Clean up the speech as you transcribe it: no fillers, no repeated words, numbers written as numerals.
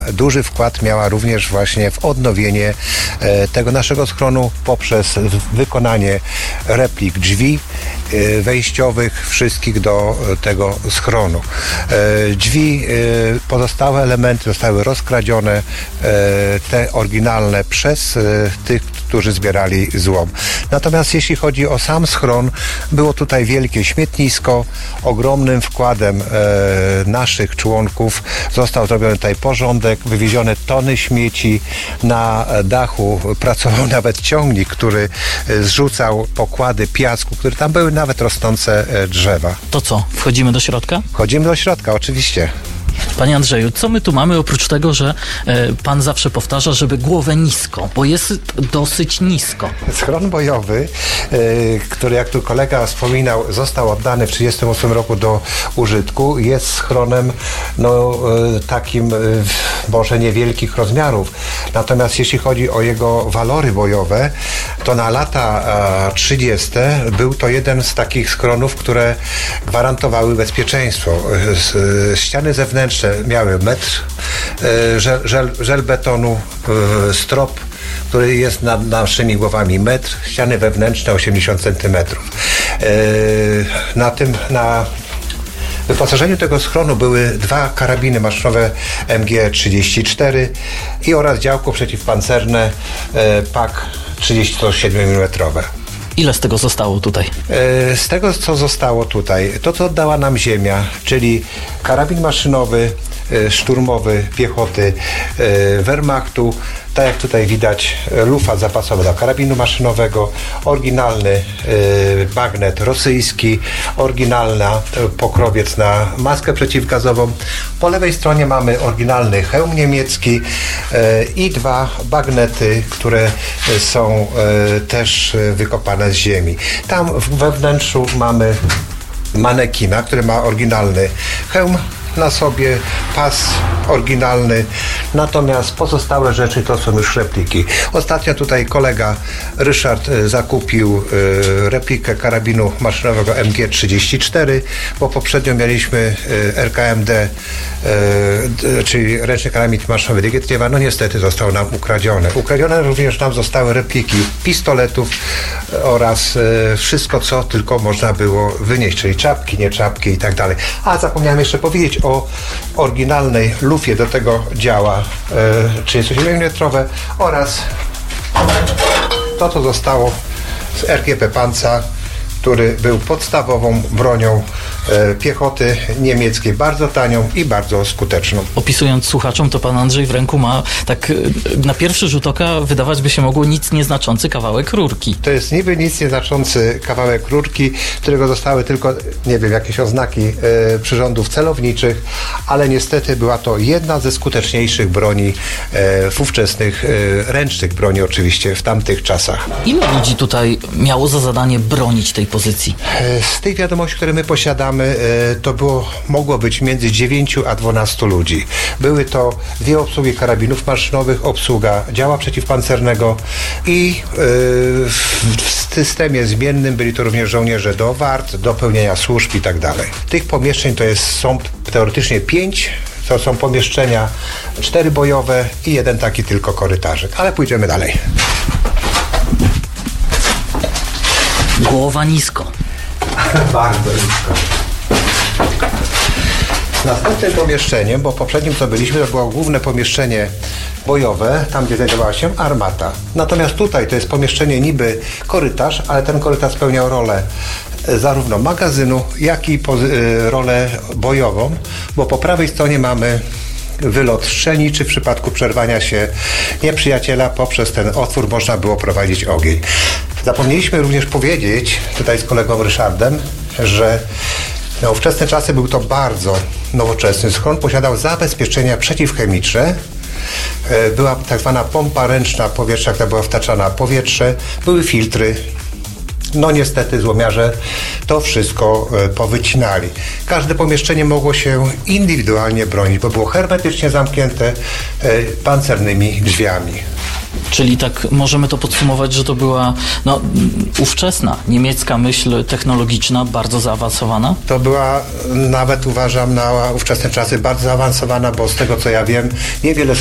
Duży wkład miała również właśnie w odnowienie tego naszego schronu poprzez wykonanie replik drzwi wejściowych wszystkich do tego schronu. Drzwi, pozostałe elementy zostały rozkradzione, te oryginalne przez tych, którzy zbierali złom. Natomiast jeśli chodzi o sam schron, było tutaj wielkie śmietnisko. Ogromnym wkładem naszych członków został zrobiony tutaj porządek, wywiezione tony śmieci. Na dachu pracował nawet ciągnik, który zrzucał pokłady piasku, które tam były nawet rosnące drzewa. To co, wchodzimy do środka? Wchodzimy do środka, oczywiście. Panie Andrzeju, co my tu mamy oprócz tego, że pan zawsze powtarza, żeby głowę nisko, bo jest dosyć nisko. Schron bojowy, który jak tu kolega wspominał, został oddany w 1938 roku do użytku, jest schronem takim może niewielkich rozmiarów. Natomiast jeśli chodzi o jego walory bojowe, to na lata 30. był to jeden z takich schronów, które gwarantowały bezpieczeństwo. Ściany zewnętrzne miały metr żelbetonu, strop, który jest nad naszymi głowami metr, ściany wewnętrzne 80 cm. Na wyposażeniu tego schronu były 2 karabiny maszynowe MG-34 oraz działko przeciwpancerne PAK 37 mm. Ile z tego zostało tutaj? Z tego, co zostało tutaj, to co oddała nam ziemia, czyli karabin maszynowy, szturmowy piechoty Wehrmachtu, tak jak tutaj widać, lufa zapasowa do karabinu maszynowego, oryginalny bagnet rosyjski, oryginalna pokrowiec na maskę przeciwgazową. Po lewej stronie mamy oryginalny hełm niemiecki i 2 bagnety, które są też wykopane z ziemi. Tam we wnętrzu mamy manekina, który ma oryginalny hełm na sobie, pas oryginalny, natomiast pozostałe rzeczy to są już repliki. Ostatnio tutaj kolega Ryszard zakupił replikę karabinu maszynowego MG-34, bo poprzednio mieliśmy RKMD, czyli ręczny karabin maszynowy Digietriewa, niestety został nam ukradziony. Ukradzione również nam zostały repliki pistoletów oraz wszystko, co tylko można było wynieść, czyli czapki, nie czapki i tak dalej. A zapomniałem jeszcze powiedzieć o oryginalnej lufie do tego działa 37 mm oraz to, co zostało z RGP Panzer, który był podstawową bronią piechoty niemieckiej, bardzo tanią i bardzo skuteczną. Opisując słuchaczom, to pan Andrzej w ręku ma tak na pierwszy rzut oka wydawać by się mogło nic nieznaczący kawałek rurki. To jest niby nic nieznaczący kawałek rurki, którego zostały tylko, nie wiem, jakieś oznaki przyrządów celowniczych, ale niestety była to jedna ze skuteczniejszych broni ówczesnych, ręcznych broni oczywiście w tamtych czasach. Ile ludzi tutaj miało za zadanie bronić tej pozycji? Z tych wiadomości, które my posiadamy, to mogło być między 9 a 12 ludzi. Były to 2 obsługi karabinów maszynowych, obsługa działa przeciwpancernego i w systemie zmiennym byli to również żołnierze do wart, do pełnienia służb i tak dalej. Tych pomieszczeń są teoretycznie 5. To są pomieszczenia 4 bojowe i 1 taki tylko korytarzek. Ale pójdziemy dalej. Głowa nisko. Bardzo nisko. Następnym pomieszczeniem, bo poprzednim co byliśmy, to było główne pomieszczenie bojowe, tam gdzie znajdowała się armata. Natomiast tutaj to jest pomieszczenie niby korytarz, ale ten korytarz spełniał rolę zarówno magazynu, jak i rolę bojową, bo po prawej stronie mamy wylot strzelniczy. W przypadku przerwania się nieprzyjaciela poprzez ten otwór można było prowadzić ogień. Zapomnieliśmy również powiedzieć tutaj z kolegą Ryszardem, że na ówczesne czasy był to bardzo nowoczesny schron, posiadał zabezpieczenia przeciwchemiczne, była tak zwana pompa ręczna powietrza, która była wtaczana powietrze, były filtry no niestety złomiarze to wszystko powycinali. Każde pomieszczenie mogło się indywidualnie bronić, bo było hermetycznie zamknięte pancernymi drzwiami. Czyli tak możemy to podsumować, że to była ówczesna niemiecka myśl technologiczna, bardzo zaawansowana? To była, nawet uważam, na ówczesne czasy bardzo zaawansowana, bo z tego co ja wiem, niewiele